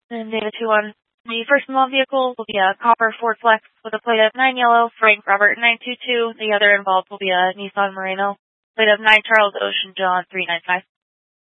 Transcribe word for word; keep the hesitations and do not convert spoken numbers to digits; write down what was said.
And Data two one. The first involved vehicle will be a copper Ford Flex with a plate of nine yellow, Frank Robert nine two two. The other involved will be a Nissan Murano, plate of nine Charles Ocean John three nine five.